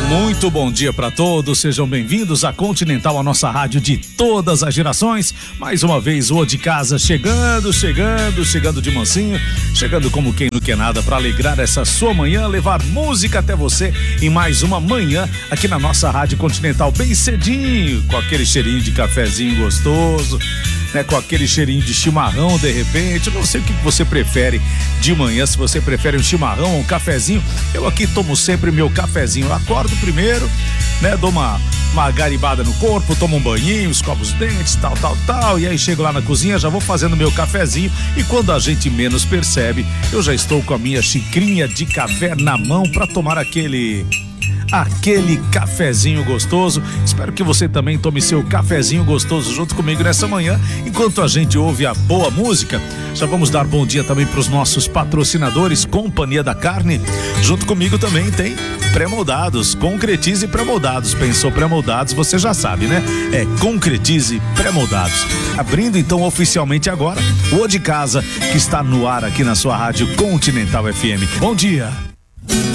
Muito bom dia para todos, sejam bem-vindos à Continental, a nossa rádio de todas as gerações. Mais uma vez o de casa chegando de mansinho, chegando como quem não quer nada para alegrar essa sua manhã, levar música até você em mais uma manhã aqui na nossa rádio Continental, bem cedinho, com aquele cheirinho de cafezinho gostoso, né, com aquele cheirinho de chimarrão de repente. Eu não sei o que você prefere de manhã, se você prefere um chimarrão ou um cafezinho. Eu aqui tomo sempre meu cafezinho. Eu acordo primeiro, né, dou uma garibada no corpo, tomo um banhinho, escovo os dentes, tal, e aí chego lá na cozinha, já vou fazendo meu cafezinho e quando a gente menos percebe, eu já estou com a minha xicrinha de café na mão para tomar aquele cafezinho gostoso. Espero que você também tome seu cafezinho gostoso junto comigo nessa manhã, enquanto a gente ouve a boa música. Já vamos dar bom dia também para os nossos patrocinadores, Companhia da Carne. Junto comigo também tem Pré-moldados, Concretize Pré-moldados. Pensou pré-moldados, você já sabe, né? É Concretize Pré-moldados. Abrindo então oficialmente agora o de casa, que está no ar aqui na sua rádio Continental FM. Bom dia!